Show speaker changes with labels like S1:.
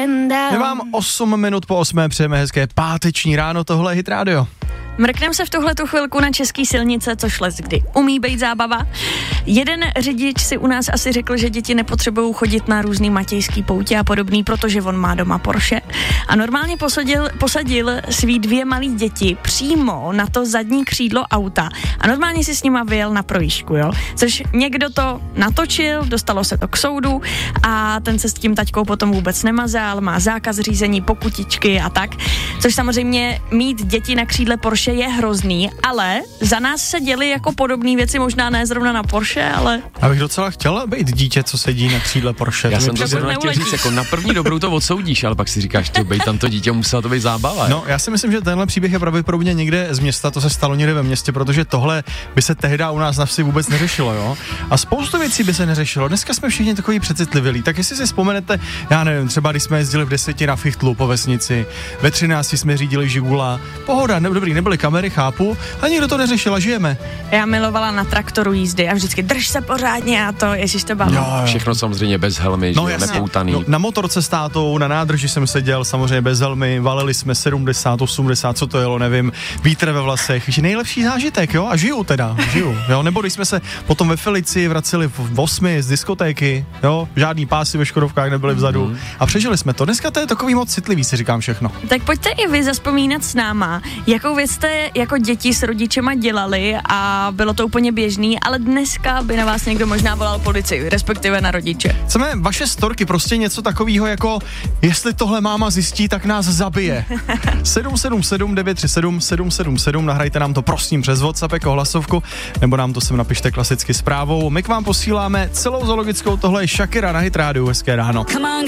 S1: My vám 8 minut po 8 přejeme hezké páteční ráno, tohle je Hit Radio.
S2: Mrknem se v tuhletu chvilku na český silnice, což leckdy umí být zábava. Jeden řidič si u nás asi řekl, že děti nepotřebují chodit na různý matějský poutě a podobný, protože on má doma Porsche. A normálně posadil svý 2 malý děti přímo na to zadní křídlo auta a normálně si s nima vyjel na projížďku, jo. Což někdo to natočil, dostalo se to k soudu a ten se s tím taťkou potom vůbec nemazal, má zákaz řízení, pokutičky a tak. Což samozřejmě mít děti na křídle Porsche je hrozný, ale za nás se děly jako podobné věci, možná ne zrovna na Porsche, ale...
S1: Abych docela chtěla být dítě, co sedí na křídle Porsche.
S3: Já jsem to zrovna chtěl říct, jako na první dobrou to odsoudíš, ale pak si říkáš, ty bej tam to dítě, musela to být zábava.
S1: No, já si myslím, že tenhle příběh je pravděpodobně někde z města, to se stalo někde ve městě, protože tohle by se tehdy u nás na vsi vůbec neřešilo, jo? A spoustu věcí by se neřešilo. Dneska jsme všichni takový přecitlivělí. Tak jestli si vzpomenete, já nevím, třeba když jsme jezdili v 10 na Fichtlu po vesnici, ve 13 jsme řídili Žigula. Pohoda, dobrý, nebyly kamery, chápu, a nikdo to neřešil a žijeme.
S2: Já milovala na traktoru jízdy a vždycky drž se pořádně a to, ježiš to bavilo.
S3: Všechno samozřejmě bez helmy,
S1: no,
S3: že nepoutaný.
S1: No, na motorce s tátou, na nádrži jsem seděl, samozřejmě bez helmy, valili jsme 70, 80, co to jelo, nevím, vítr ve vlasech, že nejlepší zážitek, jo, a žiju, jo, nebo když jsme se potom ve Felici vraceli v 8 z diskotéky, jo, žádný pásy ve Škodovkách nebyly vzadu a přežili jsme to. Dneska to je takový moc citlivý, si říkám všechno.
S2: Tak pojďte i vy zazpomínat s náma, jakou věc jste jako děti s rodičema dělali a bylo to úplně běžný, ale dneska by na vás někdo možná volal policii, respektive na rodiče.
S1: Chceme vaše storky, prostě něco takového jako, jestli tohle máma zjistí, tak nás zabije. 777 937 777, nahrajte nám to prosím přes WhatsApp jako hlasovku, nebo nám to sem napište klasicky zprávou. My k vám posíláme celou zoologickou, tohle je Shakira na Hit Radio, hezké ráno.